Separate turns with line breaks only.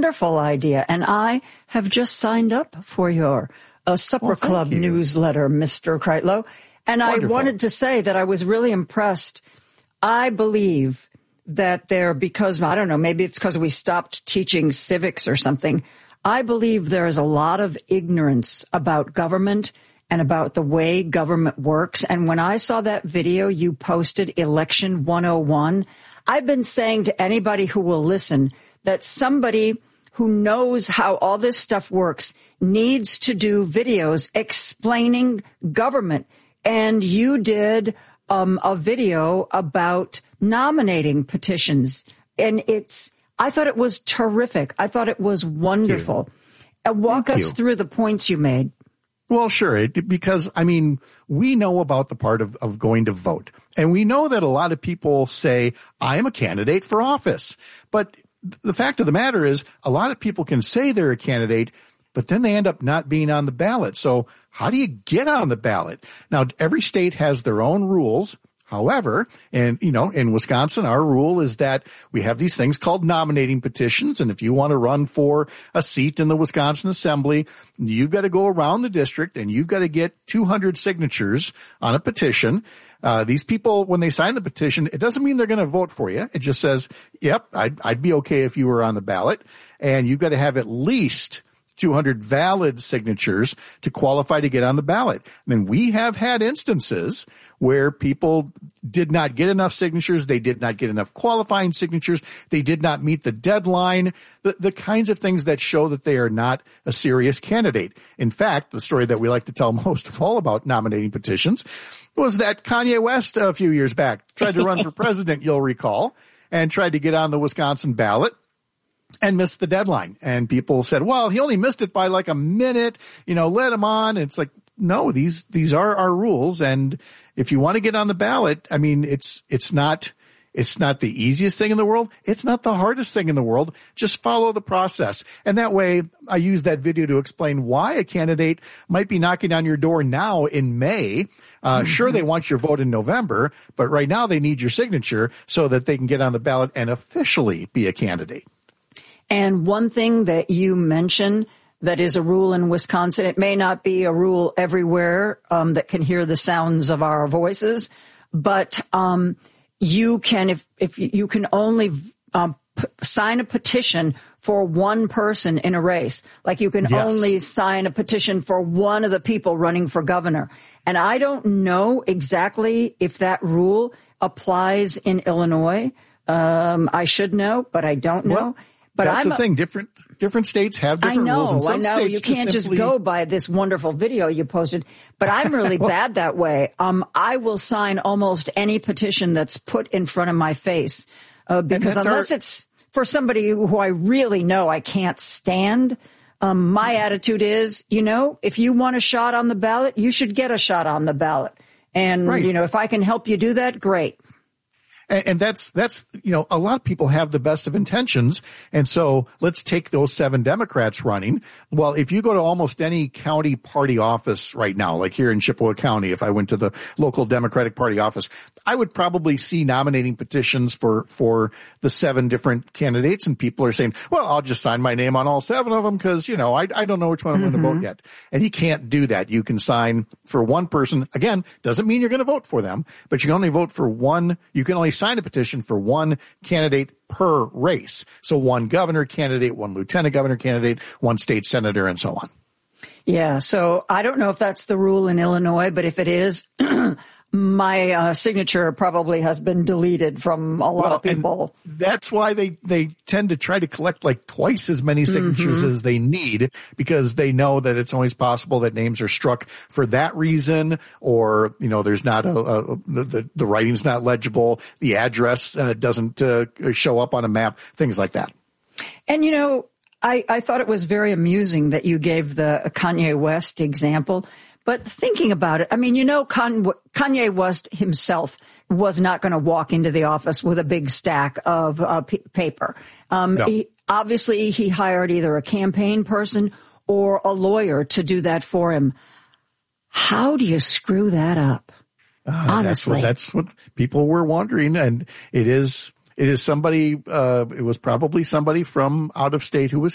wonderful idea. And I have just signed up for your Supper Club newsletter, Mr. Kreitlow. And wonderful. I wanted to say that I was really impressed. I believe that because, I don't know, maybe it's because we stopped teaching civics or something. I believe there is a lot of ignorance about government and about the way government works. And when I saw that video you posted, Election 101, I've been saying to anybody who will listen that somebody who knows how all this stuff works needs to do videos explaining government. And you did a video about nominating petitions. And I thought it was terrific. I thought it was wonderful. Walk us through the points you made.
Well, sure, because, I mean, we know about the part of going to vote. And we know that a lot of people say, I am a candidate for office. But the fact of the matter is, a lot of people can say they're a candidate, but then they end up not being on the ballot. So how do you get on the ballot? Now, every state has their own rules. However, and in Wisconsin, our rule is that we have these things called nominating petitions. And if you want to run for a seat in the Wisconsin Assembly, you've got to go around the district and you've got to get 200 signatures on a petition. These people, when they sign the petition, it doesn't mean they're going to vote for you. It just says, yep, I'd be okay if you were on the ballot. And you've got to have at least 200 valid signatures to qualify to get on the ballot. I mean, we have had instances where people did not get enough signatures. They did not get enough qualifying signatures. They did not meet the deadline, the kinds of things that show that they are not a serious candidate. In fact, the story that we like to tell most of all about nominating petitions was that Kanye West a few years back tried to run for president, you'll recall, and tried to get on the Wisconsin ballot and missed the deadline. And people said, well, he only missed it by like a minute, let him on. And it's like, no, these are our rules. And if you want to get on the ballot, I mean, it's not the easiest thing in the world. It's not the hardest thing in the world. Just follow the process. And that way I use that video to explain why a candidate might be knocking on your door now in May. Sure, they want your vote in November, but right now they need your signature so that they can get on the ballot and officially be a candidate.
And one thing that you mentioned that is a rule in Wisconsin, it may not be a rule everywhere that can hear the sounds of our voices, but you can, if you can only sign a petition for one person in a race, like you can only sign a petition for one of the people running for governor. And I don't know exactly if that rule applies in Illinois. I should know, but I don't know.
Well, but that's the thing. Different states have different rules.
I know. You can't just go by this wonderful video you posted, but I'm really bad that way. I will sign almost any petition that's put in front of my face, because unless it's for somebody who I really know I can't stand, my attitude is, if you want a shot on the ballot, you should get a shot on the ballot. And, if I can help you do that, great.
And that's, a lot of people have the best of intentions. And so let's take those 7 Democrats running. Well, if you go to almost any county party office right now, like here in Chippewa County, if I went to the local Democratic Party office, I would probably see nominating petitions for the 7 different candidates. And people are saying, well, I'll just sign my name on all 7 of them because, I don't know which one I'm going to vote yet. And you can't do that. You can sign for one person. Again, doesn't mean you're going to vote for them, but you can only vote for one. You can only sign a petition for one candidate per race. So one governor candidate, one lieutenant governor candidate, one state senator, and so on.
Yeah. So I don't know if that's the rule in Illinois, but if it is, my signature probably has been deleted from a lot of people.
And that's why they tend to try to collect like twice as many signatures as they need, because they know that it's always possible that names are struck for that reason, or, there's not the writing's not legible, the address doesn't show up on a map, things like that.
And, I thought it was very amusing that you gave the Kanye West example. But thinking about it, I mean, Kanye West himself was not going to walk into the office with a big stack of paper. No. He hired either a campaign person or a lawyer to do that for him. How do you screw that up? Honestly,
that's what people were wondering, and it is somebody. It was probably somebody from out of state who was